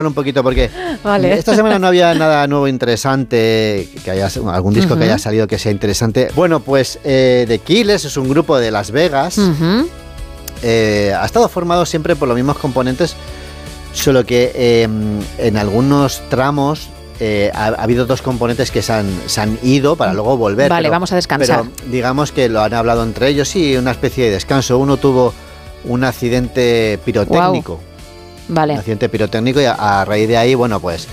un poquito porque Vale. esta semana no había nada nuevo interesante, algún disco que haya salido que sea interesante. Bueno, pues The Killers es un grupo de Las Vegas. Ha estado formado siempre por los mismos componentes, solo que en algunos tramos ha habido dos componentes que se han ido para luego volver. Vale, vamos a descansar. Pero digamos que lo han hablado entre ellos, sí, una especie de descanso. Uno tuvo un accidente pirotécnico. Wow. Vale. Un accidente pirotécnico y a raíz de ahí, bueno, pues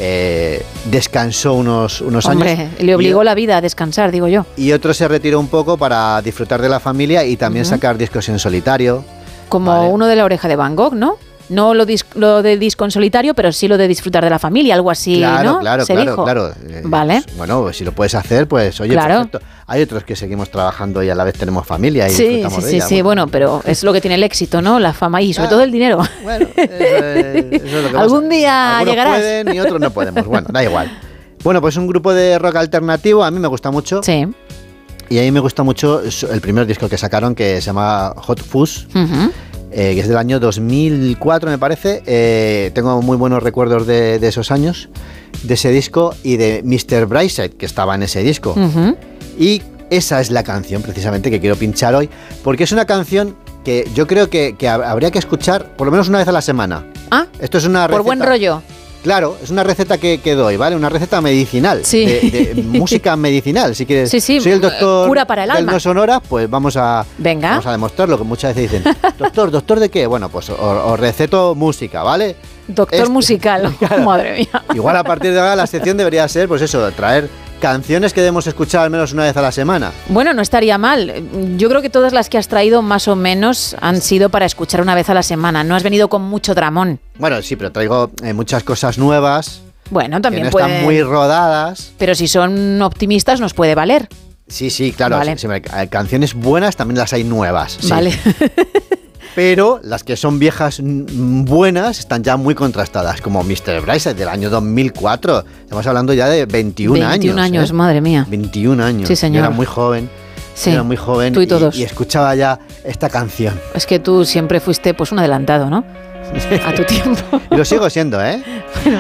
descansó unos años. Hombre, le obligó la vida a descansar, digo yo. Y otro se retiró un poco para disfrutar de la familia y también sacar discos en solitario. Como uno de La Oreja de Van Gogh, ¿no? No lo de disco en solitario, pero sí lo de disfrutar de la familia, algo así, claro, ¿no? Claro. Vale. Bueno, pues si lo puedes hacer, pues oye, perfecto. Hay otros que seguimos trabajando y a la vez tenemos familia y disfrutamos de ella. Sí, bueno, pero es lo que tiene el éxito, ¿no? La fama y sobre todo el dinero. Bueno, eso es lo que algún día algunos llegarás. Pueden y otros no podemos. Bueno, da igual. Bueno, pues un grupo de rock alternativo, a mí me gusta mucho. Sí. Y a mí me gusta mucho el primer disco que sacaron, que se llama Hot Fuzz. Que es del año 2004 me parece. Tengo muy buenos recuerdos de esos años, de ese disco y de Mr. Brightside, que estaba en ese disco. Y esa es la canción precisamente que quiero pinchar hoy, porque es una canción que yo creo que habría que escuchar por lo menos una vez a la semana. Esto es una receta, por buen rollo. Claro, es una receta que doy, ¿vale? Una receta medicinal, sí. de música medicinal, si quieres. Sí. Soy el doctor cura para el del alma. No Sonora, pues vamos a demostrarlo, que muchas veces dicen, ¿doctor de qué? Bueno, pues os receto música, ¿vale? Doctor musical, claro. Madre mía. Igual a partir de ahora la sección debería ser, pues eso, traer canciones que debemos escuchar al menos una vez a la semana. Bueno, no estaría mal. Yo creo que todas las que has traído más o menos han sido para escuchar una vez a la semana. No has venido con mucho dramón. Bueno, sí, pero traigo muchas cosas nuevas. Bueno, también que no están muy rodadas. Pero si son optimistas nos puede valer. Sí, claro. Vale. Canciones buenas también las hay nuevas. Sí. Vale. Pero las que son viejas buenas están ya muy contrastadas, como Mr. Brightside del año 2004. Estamos hablando ya de 21 años. 21 años, madre mía. 21 años. Sí, señor. Yo era muy joven. Sí, era muy joven tú y todos. Y escuchaba ya esta canción. Es que tú siempre fuiste pues un adelantado, ¿no? A tu tiempo. Y lo sigo siendo, ¿eh? Bueno.